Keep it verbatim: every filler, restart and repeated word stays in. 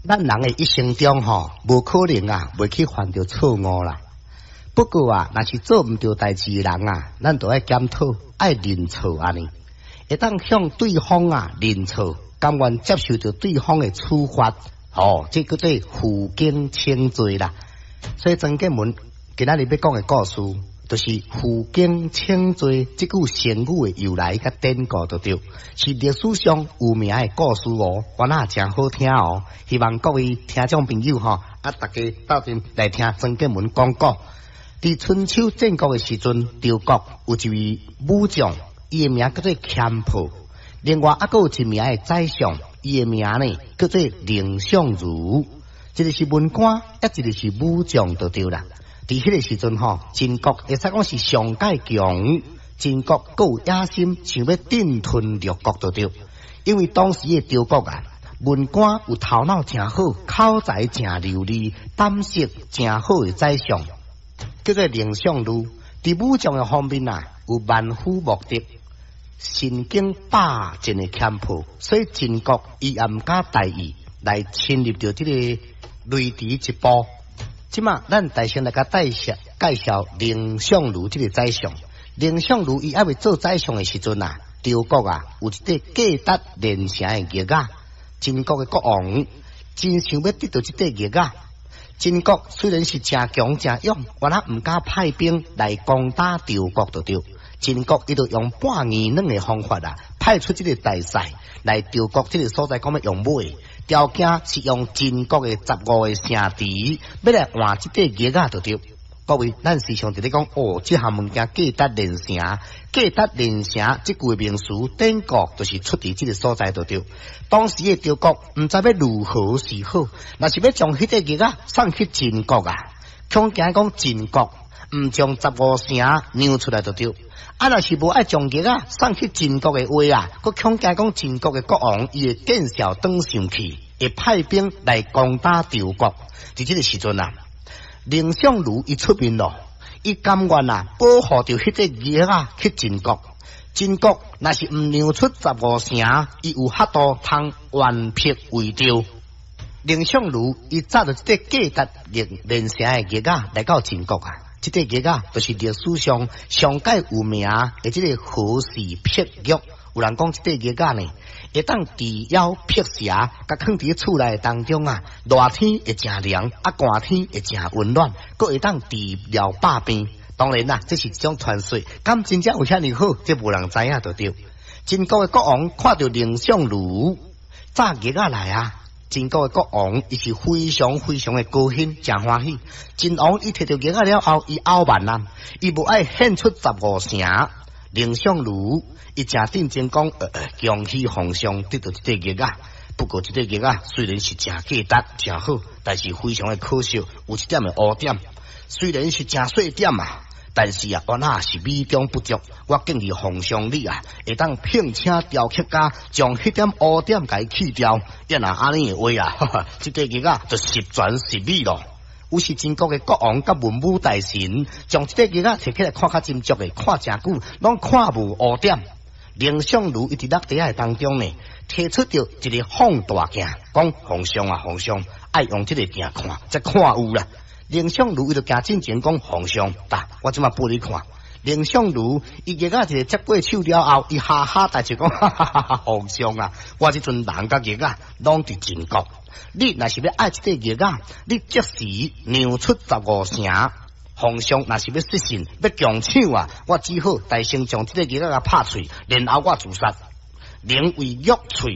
咱人的一生中吼，无可能啊，袂去犯着错误啦。不过啊，若是做毋着代志的人啊，咱都爱检讨，爱认错安尼，会当向对方啊认错，甘愿接受着对方的处罚，哦，这叫做负荆请罪啦。所以曾建文今仔日要讲的故事，就是负荆请罪这句成语的由来甲典故就对，是历史上有名的故事哦，我那真好听哦。希望各位听众朋友吼，啊，大家斗阵来听曾建文讲故。伫春秋战国的时阵，赵国有一位武将，伊的名叫做谦婆。另外还有一名的宰相，伊的名呢叫做蔺相如。一个是文官，一个是武将就对啦。伫迄个时阵吼，晋国会使讲是上界强，晋国阁有野心，想要并吞六国就对。因为当时的赵国啊，文官有头脑真好，口才真流利，胆识真好的宰相，叫做蔺相如。伫武将的方面啊，有万夫莫敌，身经百战的谦婆，所以晋国伊也毋敢大意来侵入着这个雷池一步。即嘛，咱大先来甲介绍介绍蔺相如这个宰相。蔺相如伊还未做宰相的时阵啊，赵国啊有一块价值连城的玉啊，晋国的国王真想要得到这块玉啊。晋国虽然是真强真勇，原来毋敢派兵来攻打赵国就对。晋国伊就用半圆软的方法啊，派出这个大帅来赵国这个所在，讲要用马。条件是用晋国的十五个城池，要来换这块玉啊，就对。各位，咱时常伫咧讲哦，这项物件价值连城，价值连城这句名词典故，就是出伫这个所在就对。当时的赵国毋知要如何是好，若是要将迄块玉啊送去晋国啊，恐惊讲晋国毋将十五城让出来就对。啊，若是无爱将玉啊送去晋国的话啊，佫恐惊讲晋国的国王伊会见笑转上去，会派兵来攻打赵国。伫这个时阵啊，蔺相如伊出面咯，伊甘愿啊保护着迄块玉啊去晋国。晋国若是毋让出十五城，伊有法度通完璧为赵。蔺相如伊揸着这块价值连连城的玉啊来到晋国啊。这块玉啊，就是历史上上界有名的这个和氏璧玉。有人讲这块玉啊呢，会当治腰辟邪，甲放伫厝内当中啊，热天会真凉，啊寒天会真温暖，佫会当治疗百病。当然啦，这是一种传说，敢真正有遐尼好，这无人知影就对。晋国的国王看到蔺相如揸玉啊来啊。晋国的国王伊是非常非常的高兴，真欢喜。晋王伊摕到玉啊了后，伊傲慢啊，伊无爱献出十五城。蔺相如伊真认真讲，呃，恭喜皇上得到这块玉啊。不过这块玉啊，虽然是真价值真好，但是非常的可惜，有一点的污点。虽然是真细点啊，但是啊，我那是美中不足。我建议皇上你啊，会当聘请雕刻家，将迄点污点给去掉。要若安尼的话啊，哈哈，这块玉啊就十全十美咯。有时晋国的国王甲文武大臣，将这块玉啊摕起来看较真足的，看真久，拢看无污点。蔺相如一直落地下当中呢，提出着一个放大镜，讲皇上啊，皇上爱用这个镜看，才看有啦。蔺相如伊就行进前讲皇上，呾我即马拨你看。蔺相如伊玉啊一个接过手了后，伊哈哈大笑讲，哈哈哈哈！皇上啊，我即阵人甲玉啊，拢伫晋国。你若是要爱这块玉啊，你即时让出十五城。皇上若是要失信，要强抢啊，我只好大声将这块玉啊拍碎，然后我自杀，宁为玉碎。